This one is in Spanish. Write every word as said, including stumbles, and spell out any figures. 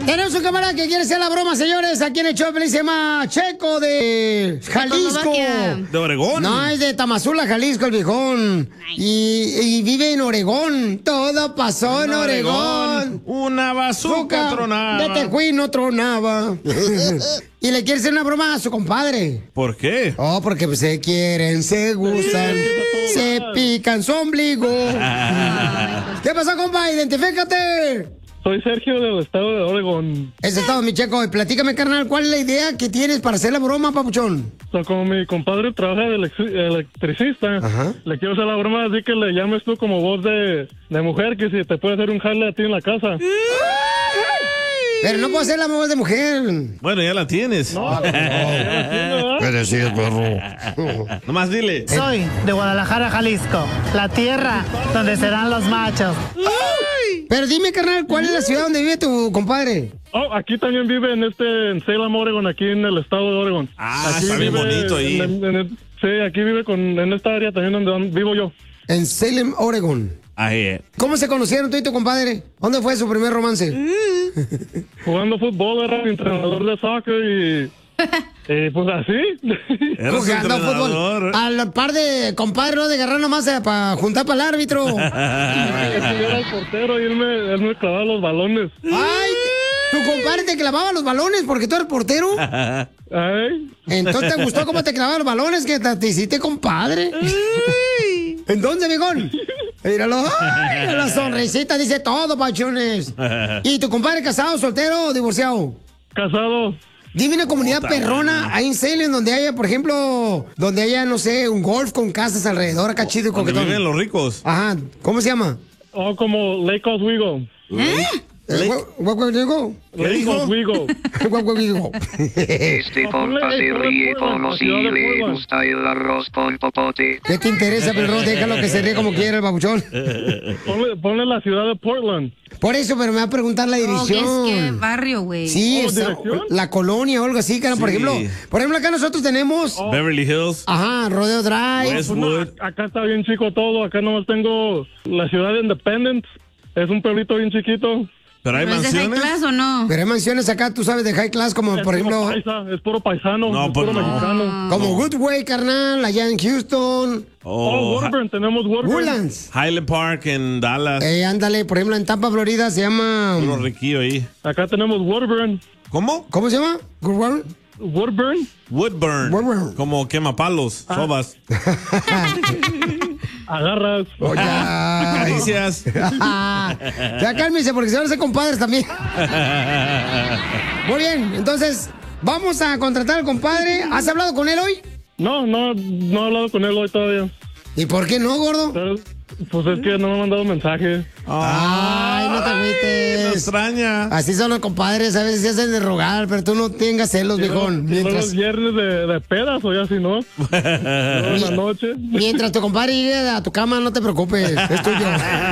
Tenemos un camarada que quiere hacer la broma, señores. Aquí en el show, se llama Checo de Jalisco. ¿De Oregón? No, es de Tamazula, Jalisco, el viejón. Y, y vive en Oregón. Todo pasó en, en Oregón. Oregón. Una bazooka tronaba. De Tejuín no tronaba. Y le quiere hacer una broma a su compadre. ¿Por qué? Oh, porque pues, se quieren, se gustan, se pican su ombligo. ¿Qué pasó, compa? Identifícate. Soy Sergio del estado de Oregón. Ese estado, mi Checo. Y platícame, carnal, ¿cuál es la idea que tienes para hacer la broma, papuchón? O sea, como mi compadre trabaja de electri- electricista, Ajá. le quiero hacer la broma así que le llames tú como voz de, de mujer, que si te puede hacer un jale a ti en la casa. Pero no puedo hacer la voz de mujer. Bueno, ya la tienes. No, no. ¿Qué decís, perro? Nomás dile. Soy de Guadalajara, Jalisco, la tierra donde serán los machos. Ay. Pero dime, carnal, ¿cuál es la ciudad donde vive tu compadre? Oh, aquí también vive en este, en Salem, Oregon, aquí en el estado de Oregon. Ah, aquí está bien bonito ahí. En, en, en, sí, aquí vive con, en esta área también donde vivo yo. En Salem, Oregon. Ahí. ¿Cómo se conocieron tú y tu compadre? ¿Dónde fue su primer romance? Jugando fútbol, era entrenador de soccer y... Eh, pues así. Jugando fútbol. Al par de compadres, ¿no? De agarrar nomás eh, para juntar para el árbitro. Yo era el portero y él me, él me clavaba los balones. ¡Ay! ¿Tu compadre te clavaba los balones porque tú eres portero? Ay. Entonces te gustó cómo te clavaba los balones que te, te hiciste compadre. Entonces, viejón. Míralo, ay, la sonrisita dice todo, pachones. ¿Y tu compadre casado, soltero o divorciado? Casado. Dime una comunidad Puta perrona mano. ahí en Salem donde haya, por ejemplo, donde haya, no sé, un golf con casas alrededor, acá chido y Donde coquetón. viven los ricos. Ajá, ¿cómo se llama? Oh, como Lake Oswego. ¿Eh? ¿What, what, digo? ¿Qué dijo? Oswego. What, what, digo? Este compa se ríe como si le gusta el arroz con popote. ¿Qué te interesa, perro? Déjalo que se ríe como quiera el babuchón. Ponle, ponle la ciudad de Portland. Por eso, pero me va a preguntar la dirección. No, ¿qué es que barrio, güey? Sí, Oh, está- ¿dirección? la colonia o algo así, cara. Por Sí. ejemplo, por ejemplo, acá nosotros tenemos, Oh. Beverly Hills. ajá, Rodeo Drive. West- Pues no, Wood. acá está bien chico todo. Acá nomás tengo la ciudad de Independence. Es un pueblito bien chiquito. Pero hay ¿Pero es de high mansiones. class o no? Pero hay mansiones acá, tú sabes, de high class, como Es por puro ejemplo, paisa, es puro paisano, No, es pues puro no. mexicano. como Goodway, carnal, allá en Houston, Oh, Oh, Woodburn, tenemos Woodburn. Woodlands. Highland Park en Dallas. Eh, ándale, por ejemplo, en Tampa, Florida, se llama... Puro riquillo ahí. Acá tenemos Woodburn. ¿Cómo? ¿Cómo se llama? Goodway. Woodburn. Woodburn. Woodburn. Como quemapalos, Ah. sobas. Agarras. Oh, ya. Caricias. Ya cálmese, porque se van a hacer compadres también. Muy bien, entonces, vamos a contratar al compadre. ¿Has hablado con él hoy? No, no, no he hablado con él hoy todavía. ¿Y por qué no, gordo? Pero, pues es que no me ha mandado mensaje. Ay, no te Lo agüites. extraña. Así son los compadres, a veces se hacen de rogar, pero tú no tengas celos, viejón. Y luego Mientras, es viernes de, de pedas o ya si no. Luego en la noche. mientras tu compadre llegue a tu cama, no te preocupes, es tuyo.